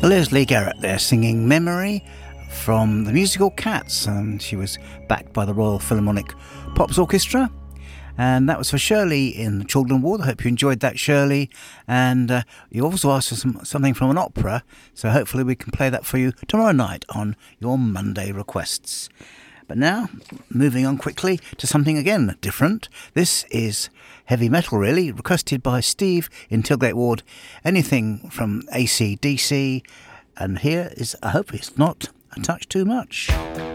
Leslie Garrett there singing Memory from the musical Cats. She was backed by the Royal Philharmonic Pops Orchestra. And that was for Shirley in the Children Ward. I hope you enjoyed that, Shirley. And you also asked for something from an opera, so hopefully we can play that for you tomorrow night on your Monday requests. But now, moving on quickly to something again different. This is heavy metal, really, requested by Steve in Tilgate Ward. Anything from AC/DC. And here is, I hope it's not a touch too much.